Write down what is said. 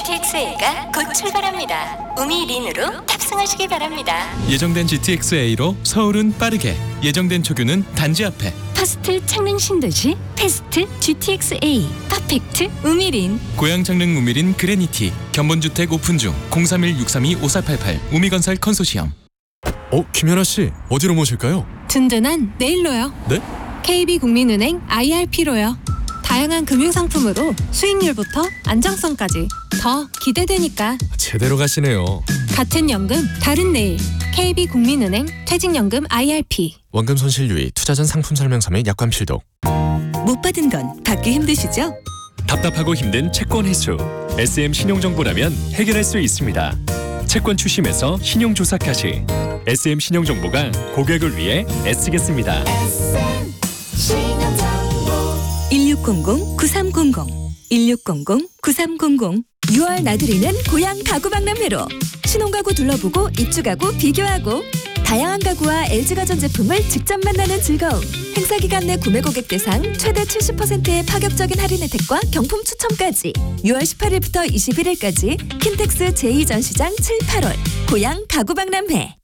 GTX-A가 곧 출발합니다. 우미린으로 탑승하시기 바랍니다. 예정된 GTX-A로 서울은 빠르게, 예정된 초규는 단지 앞에. 퍼스트 창릉 신도시 패스트 GTX-A 퍼펙트 우미린. 고양 창릉 우미린 그레니티 견본주택 오픈 중. 031-632-5488 우미건설 컨소시엄. 김연아 씨, 어디로 모실까요? 든든한 내일로요. 네? KB국민은행 IRP로요. 다양한 금융상품으로 수익률부터 안정성까지 더 기대되니까. 제대로 가시네요. 같은 연금 다른 내일. KB국민은행 퇴직연금 IRP. 원금 손실 유의, 투자 전 상품 설명서 및 약관 필독. 못 받은 건 받기 힘드시죠? 답답하고 힘든 채권 회수. SM 신용정보라면 해결할 수 있습니다. 채권 추심에서 신용조사까지 SM 신용정보가 고객을 위해 애쓰겠습니다. 1600-9300 1600-9300 6월 나들이는 고향 가구 박람회로 신혼가구 둘러보고 입주가구 비교하고 다양한 가구와 LG가전 제품을 직접 만나는 즐거움. 행사기간 내 구매 고객 대상 최대 70%의 파격적인 할인 혜택과 경품 추첨까지 6월 18일부터 21일까지 킨텍스 제2전시장 7, 8월 고향 가구 박람회.